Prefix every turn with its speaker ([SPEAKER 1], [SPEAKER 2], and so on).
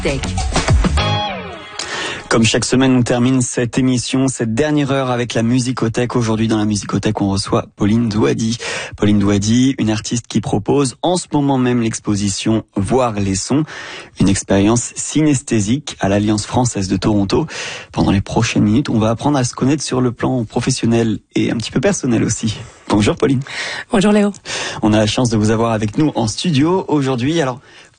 [SPEAKER 1] Tech.
[SPEAKER 2] Comme chaque semaine, on termine cette émission, cette dernière heure avec la Musicothèque. Aujourd'hui, dans la Musicothèque, on reçoit Pauline Douady. Pauline Douady, une artiste qui propose en ce moment même l'exposition Voir les sons, une expérience synesthésique à l'Alliance française de Toronto. Pendant les prochaines minutes, on va apprendre à se connaître sur le plan professionnel et un petit peu personnel aussi. Bonjour Pauline.
[SPEAKER 3] Bonjour Léo.
[SPEAKER 2] On a la chance de vous avoir avec nous en studio aujourd'hui. Alors,